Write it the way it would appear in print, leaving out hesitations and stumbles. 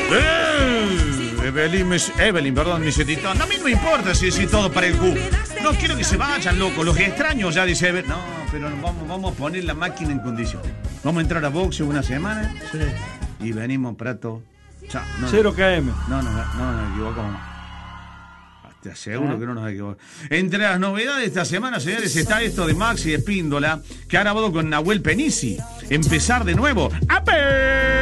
Evelyn, perdón, me dice Tito. No, a mí no me importa si todo para el Q. No quiero que se vayan, loco. Los extraños ya, dice Evelyn. No, pero vamos a poner la máquina en condiciones. Vamos a entrar a boxeo una semana. Sí. Y venimos, Prato. Chao. 0 km. No nos equivocamos. Te aseguro que no nos equivocamos. Entre las novedades de esta semana, señores, está esto de Maxi Espíndola, que ha grabado con Nahuel Penisi. Empezar de nuevo. ¡Ape!